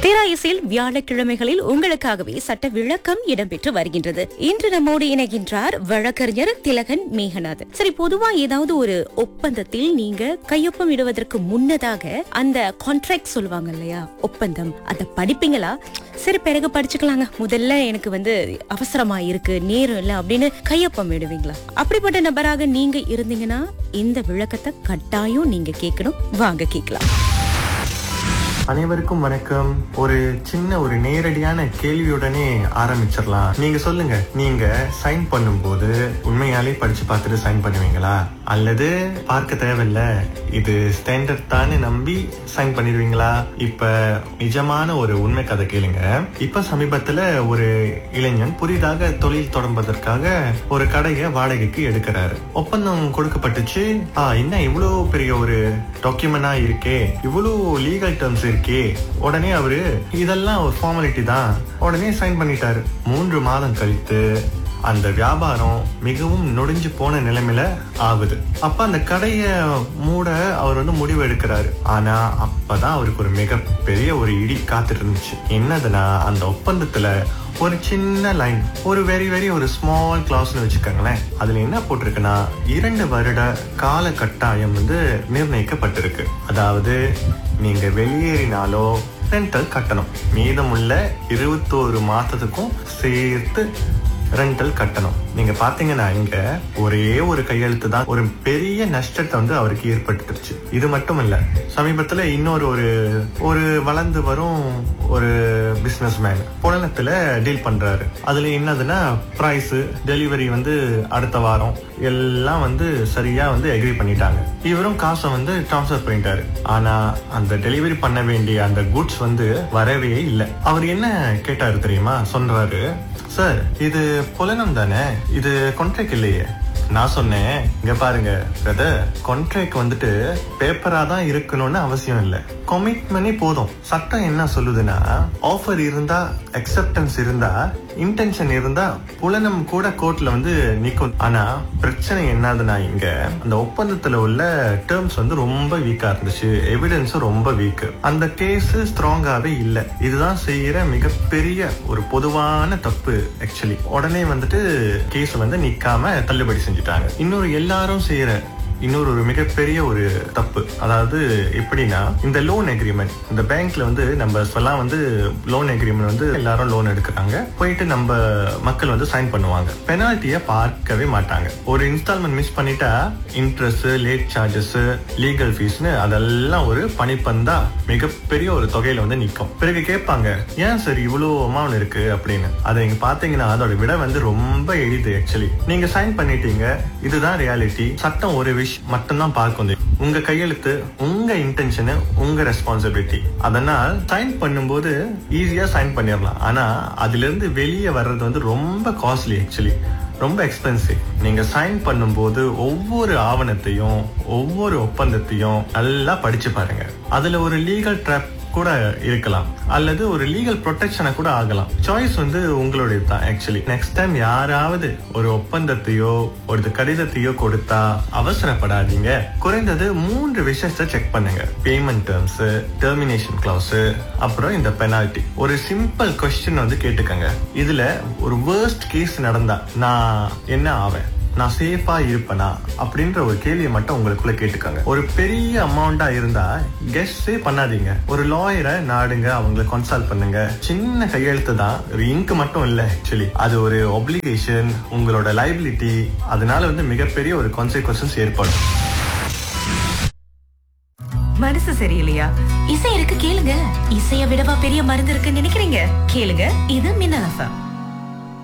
திராயிசில் வியாழக்கிழமைகளில் உங்களுக்காகவே சட்ட விளக்கம் இடம்பெற்று வருகின்றது. இன்று நம்மோடு இணைகின்றார் வழக்கறிஞர் திலகன் மேகநாதன். சரி, பொதுவா ஏதாவது ஒரு ஒப்பந்தத்தில் நீங்க கையொப்பம் இடுவதற்கு முன்னதாக அந்த கான்ட்ராக்ட் சொல்லுவாங்க இல்லையா, ஒப்பந்தம், அதை படிப்பீங்களா? சரி, பிறகு படிச்சுக்கலாங்க, முதல்ல எனக்கு அவசரமா இருக்கு, நேரம் இல்லை அப்படின்னு கையொப்பம் இடுவீங்களா? அப்படிப்பட்ட நபராக நீங்க இருந்தீங்கன்னா இந்த விளக்கத்தை கட்டாயம் நீங்க கேட்கணும். வாங்க கேட்கலாம். அனைவருக்கும் வணக்கம். ஒரு சின்ன நேரடியான கேள்வியுடனே ஆரம்பிச்சிடலாம். நீங்க சொல்லுங்க, நீங்க சைன் பண்ணும்போது உண்மையாலே படிச்சு பார்த்துட்டு சைன் பண்ணுவீங்களா, அல்லது பார்க்க தேவையில்ல இது ஸ்டாண்டர்ட் தானே நம்பி சைன் பண்ணிடுவீங்களா? இப்ப நிஜமான ஒரு உண்மை கதை கேளுங்க. இப்ப சமீபத்துல ஒரு இளைஞன் புதிதாக தொழில் தொடங்குவதற்காக ஒரு கடையை வாடகைக்கு எடுக்கிறாரு. ஒப்பந்தம் கொடுக்கப்பட்டுச்சு. என்ன இவ்வளவு பெரிய ஒரு டாக்குமெண்டா இருக்கே, இவ்வளவு லீகல் டேர்ம்ஸ் இருக்கே. உடனே அவரு இதெல்லாம் ஒரு ஃபார்மாலிட்டி தான், உடனே சைன் பண்ணிட்டாரு. 3 மாதம் கழித்து அந்த வியாபாரம் மிகவும் நொடிஞ்சு போன நிலைமையில ஆகுது. அப்ப அந்த கடைய மூட அவர் முடிவு எடுக்கிறாரு. ஆனா அப்பதான் அவருக்கு ஒரு மிகப்பெரிய ஒரு இடி காத்துட்டு இருந்துச்சு. என்னதுன்னா, அந்த ஒப்பந்தத்துல ஒரு சின்ன லைன், ஒரு வெரி ஒரு ஸ்மால் கிளாஸ்னு வச்சுக்கோங்களேன். அதுல என்ன போட்டிருக்குன்னா, 2 வருட கால கட்டாயம் நிர்ணயிக்கப்பட்டிருக்கு. அதாவது நீங்க வெளியேறினாலோ ரெண்டல் கட்டணும், மீதமுள்ள 21 மாசத்துக்கும் சேர்த்து ரெண்டல் கட்டணும். நீங்க பாத்தீங்கன்னா இங்க ஒரே ஒரு கையெழுத்து தான் ஒரு பெரிய நஷ்டத்தை அவருக்கு ஏற்பட்டுருச்சு. இது மட்டும் இல்ல, சமீபத்துல இன்னொரு ஒரு வளர்ந்து வரும் ஒரு பிசினஸ் மேன் புலனத்துல டீல் பண்றாரு. அதுல என்னதுன்னா, பிரைஸ், டெலிவரி அடுத்த வாரம் எல்லாம் சரியா எக்ரி பண்ணிட்டாங்க. இவரும் காசை டிரான்ஸ்ஃபர் பண்ணிட்டாரு. ஆனா அந்த டெலிவரி பண்ண வேண்டிய அந்த குட்ஸ் வரவே இல்லை. அவர் என்ன கேட்டாரு தெரியுமா? சொல்றாரு, சார் இது புலனம் தானே, இது கான்ட்ராக்ட் இல்லையே. நான் சொன்னேன், இங்க பாருங்க பிரதர், கான்ட்ராக்ட் பேப்பரா தான் இருக்கணும்னு அவசியம் இல்லை, கமிட்மெண்டே போதும். சட்டம் என்ன சொல்லுதுன்னா, ஆஃபர் இருந்தா, அக்செப்டன்ஸ் இருந்தா, இன்டென்ஷன் இருந்தா புலனம் கூட கோர்ட்ல நிக்கும். ஆனா பிரச்சனை என்னதுன்னா, இங்க அந்த ஒப்பந்தத்துல உள்ள டேர்ம்ஸ் ரொம்ப வீக்கா இருந்துச்சு, எவிடன்ஸும் ரொம்ப வீக். அந்த கேஸ் ஸ்ட்ராங்காவே இல்ல. இதுதான் செய்யற மிகப்பெரிய ஒரு பொதுவான தப்பு. ஆக்சுவலி உடனே கேஸ் நிக்காம தள்ளுபடி செஞ்சுட்டாங்க. இன்னொரு எல்லாரும் செய்யற இன்னொரு மிகப்பெரிய ஒரு தப்பு, அதாவது எப்படின்னா, இந்த லோன் அக்ரிமெண்ட், இந்த பேங்க்ல நம்ம சொல்லலாம் லோன் அக்ரிமெண்ட் எல்லாரும் லோன் எடுக்கிறாங்க, போயிட்டு நம்ம மக்கள் சைன் பண்ணுவாங்க. பெனால்ட்டிய பார்க்கவே மாட்டாங்க. ஒரு இன்ஸ்டால்மெண்ட் மிஸ் பண்ணிட்டா இன்ட்ரெஸ்ட், லேட் சார்ஜஸ், லீகல் ஃபீஸ்னு அதெல்லாம் ஒரு பணிப்பந்தா மிகப்பெரிய ஒரு தொகையில நிக்கும். பிறகு கேட்பாங்க, ஏன் சார் இவ்வளவு அமௌண்ட் இருக்கு அப்படின்னு. அதை நீங்க பாத்தீங்கன்னா அதோட விட ரொம்ப எளிது. ஆக்சுவலி நீங்க சைன் பண்ணிட்டீங்க, இதுதான் ரியாலிட்டி. சட்டம் ஒரு விஷயம் மட்டும்தான் பார்க்கும், உங்க கையெழுத்து, உங்க இன்டென்ஷன், உங்க ரெஸ்பான்சிபிலிட்டி. அதனால் சைன் பண்ணும்போது ஈஸியா சைன் பண்ணிடலாம். ஆனா அதுல இருந்து வெளியே வர்றது ரொம்ப காஸ்ட்லி. ஆக்சுவலி ரொம்ப எக்ஸ்பென்சிவ். நீங்க சைன் பண்ணும்போது ஒவ்வொரு ஆவணத்தையும், ஒவ்வொரு ஒப்பந்தத்தையும் நல்லா படிச்சு பாருங்க. அதுல ஒரு லீகல் ட்ராப் கூட இருக்கலாம், அல்லது ஒரு லீகல் ப்ரொடெக்ஷனை கூட ஆகலாம். சாய்ஸ் உங்களுடைய தான். ஆக்சுவலி நெக்ஸ்ட் டைம் யாராவது ஒரு ஒப்பந்தத்தையோ ஒரு கடிதத்தையோ கொடுத்தா அவசரப்படாதீங்க. குறைந்தது 3 விஷயத்தை செக் பண்ணுங்க. பேமெண்ட் டேர்ம்ஸ், டெர்மினேஷன் கிளாஸ், அப்புறம் இந்த பெனால்டி. ஒரு சிம்பிள் கொஸ்டின் கேட்டுக்கங்க. இதுல ஒரு வேர்ஸ்ட் கேஸ் நடந்தா நான் என்ன ஆவேன், நான் சேஃபா இருப்பேனா அப்படின்ற ஒரு கேள்வியை மட்டும் உங்களுக்குள்ள கேட்டுக்காங்க. ஒரு பெரிய அமௌண்டா இருந்தா கெஸ்ஸே பண்ணாதீங்க, ஒரு லாயரை நாடுங்க, அவங்களை கன்சல்ட் பண்ணுங்க. சின்ன கையெழுத்து தான், ஒரு இங்க் மட்டும் இல்ல. ஆக்சுவலி அது ஒரு ஒப்ளிகேஷன், உங்களோட லைபிலிட்டி. அதனால மிகப்பெரிய ஒரு கான்சிக்வன்சஸ் ஏற்படும். மனசு சரியில்லையா? இசை இருக்கு, கேளுங்க. இசைய விடவா பெரிய மருந்து இருக்குன்னு நினைக்கிறீங்க? கேளுங்க, இது மின்னல் எஃப்எம்.